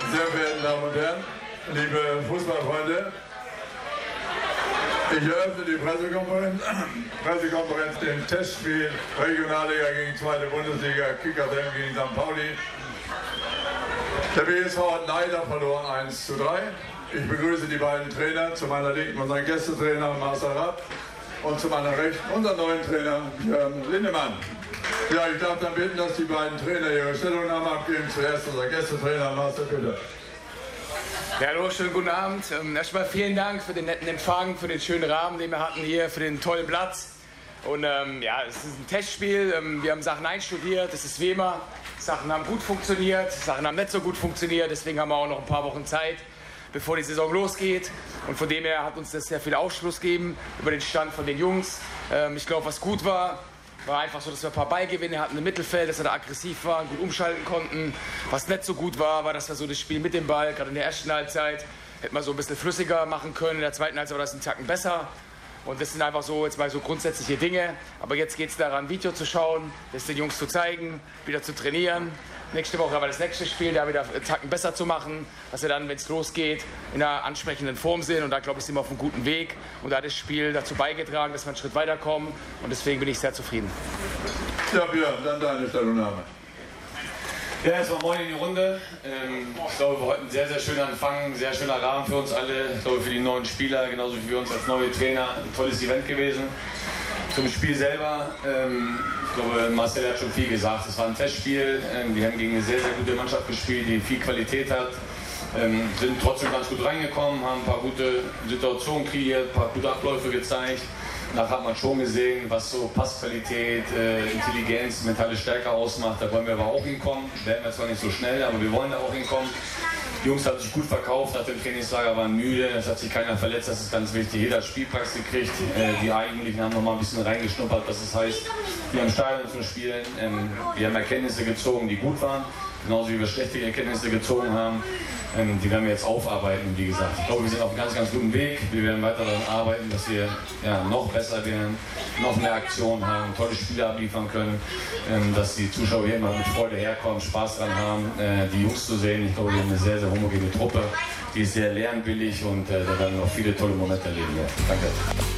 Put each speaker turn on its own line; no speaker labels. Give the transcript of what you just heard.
Sehr verehrten Damen und Herren, liebe Fußballfreunde, ich eröffne die Pressekonferenz dem Testspiel Regionalliga gegen 2. Bundesliga, Kickers Emden gegen St. Pauli. Der BSV hat leider verloren 1:3. Ich begrüße die beiden Trainer, zu meiner Linken unseren Gästetrainer Marcel Rapp und zu meiner Rechten unseren neuen Trainer Björn Lindemann. Ja, ich darf dann bitten, dass die beiden Trainer ihre Stellungnahme abgeben. Zuerst unser Gästetrainer Marcel, bitte.
Ja, hallo, schönen guten Abend. Erstmal vielen Dank für den netten Empfang, für den schönen Rahmen, den wir hatten hier, für den tollen Platz. Und ja, es ist ein Testspiel. Wir haben Sachen einstudiert, es ist wie immer. Sachen haben gut funktioniert, Sachen haben nicht so gut funktioniert. Deswegen haben wir auch noch ein paar Wochen Zeit, bevor die Saison losgeht. Und von dem her hat uns das sehr viel Aufschluss gegeben über den Stand von den Jungs. Ich glaube, was gut war einfach so, dass wir ein paar Ballgewinne hatten im Mittelfeld, dass wir da aggressiv waren, gut umschalten konnten. Was nicht so gut war, dass wir so das Spiel mit dem Ball, gerade in der ersten Halbzeit, hätten wir so ein bisschen flüssiger machen können. In der zweiten Halbzeit war das einen Tacken besser. Und das sind einfach so jetzt mal so grundsätzliche Dinge. Aber jetzt geht es daran, Video zu schauen, das den Jungs zu zeigen, wieder zu trainieren. Nächste Woche aber das nächste Spiel, da wieder einen Tacken besser zu machen, dass wir dann, wenn es losgeht, in einer ansprechenden Form sind. Und da, glaube ich, sind wir auf einem guten Weg. Und da hat das Spiel dazu beigetragen, dass wir einen Schritt weiterkommen. Und deswegen bin ich sehr zufrieden.
Ja, Björn, dann deine Stellungnahme.
Ja, erstmal moin in die Runde. Ich glaube, wir wollten einen sehr, sehr schönen Anfang, sehr schöner Rahmen für uns alle. Ich glaube, für die neuen Spieler, genauso wie für uns als neue Trainer, ein tolles Event gewesen. Zum Spiel selber, ich glaube, Marcel hat schon viel gesagt. Es war ein Testspiel. Wir haben gegen eine sehr, sehr gute Mannschaft gespielt, die viel Qualität hat. Sind trotzdem ganz gut reingekommen, haben ein paar gute Situationen kreiert, ein paar gute Abläufe gezeigt. Danach hat man schon gesehen, was so Passqualität, Intelligenz, mentale Stärke ausmacht. Da wollen wir aber auch hinkommen. Werden wir zwar nicht so schnell, aber wir wollen da auch hinkommen. Die Jungs haben sich gut verkauft, nach dem Trainingslager waren müde, es hat sich keiner verletzt, das ist ganz wichtig. Jeder hat Spielpraxis gekriegt, die Eigentlichen haben noch mal ein bisschen reingeschnuppert, was das heißt, wir haben Stadion zum Spielen, wir haben Erkenntnisse gezogen, die gut waren, genauso wie wir schlechte Erkenntnisse gezogen haben. Die werden wir jetzt aufarbeiten, wie gesagt. Ich glaube, wir sind auf einem ganz, ganz guten Weg. Wir werden weiter daran arbeiten, dass wir noch besser werden, noch mehr Aktionen haben, tolle Spiele abliefern können, dass die Zuschauer hier immer mit Freude herkommen, Spaß dran haben, die Jungs zu sehen. Ich glaube, wir haben eine sehr, sehr homogene Truppe, die ist sehr lernwillig und da werden wir noch viele tolle Momente erleben. Ja. Danke.